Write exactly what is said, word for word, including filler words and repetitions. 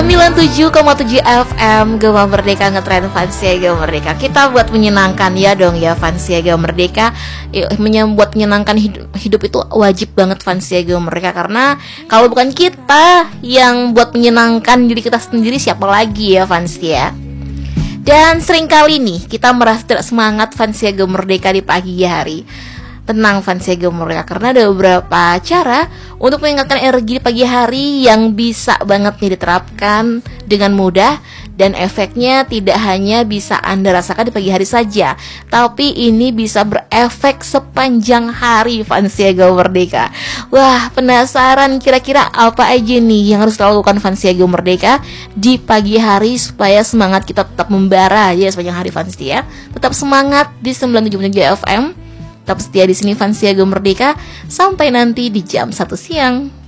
sembilan puluh tujuh koma tujuh F M Gema Merdeka ngetrend Fansia Gema Merdeka. Kita buat menyenangkan ya dong ya Fansia Gema Merdeka. Buat menyenangkan hidup, hidup itu wajib banget Fansia Gema Merdeka. Karena kalau bukan kita yang buat menyenangkan diri kita sendiri, siapa lagi ya Fansia? Dan seringkali nih kita merasa tidak semangat Fansia Gema Merdeka di pagi hari. Tenang Fansia Gema Merdeka, karena ada beberapa cara untuk meningkatkan energi di pagi hari yang bisa banget nih diterapkan dengan mudah. Dan efeknya tidak hanya bisa Anda rasakan di pagi hari saja, tapi ini bisa berefek sepanjang hari Fansia Gema Merdeka. Wah, penasaran kira-kira apa aja nih yang harus dilakukan Fansia Gema Merdeka di pagi hari supaya semangat kita tetap membara ya sepanjang hari Fansia. Tetap semangat di sembilan puluh tujuh koma tujuh F M. Tetap setia di sini Fansia Gema Merdeka sampai nanti di jam satu siang.